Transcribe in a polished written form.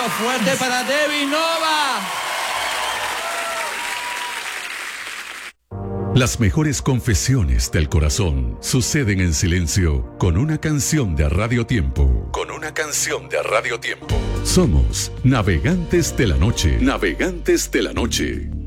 aplauso fuerte para Debbie Nova. Las mejores confesiones del corazón suceden en silencio con una canción de Radio Tiempo. Con una canción de Radio Tiempo. Somos Navegantes de la Noche. Navegantes de la Noche.